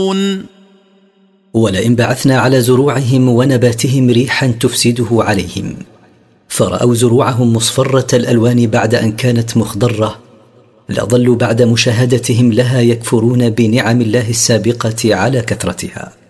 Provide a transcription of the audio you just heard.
ولئن بعثنا على زروعهم ونباتهم ريحا تفسده عليهم فرأوا زروعهم مصفرة الألوان بعد أن كانت مخضرة لظلوا بعد مشاهدتهم لها يكفرون بنعم الله السابقة على كثرتها.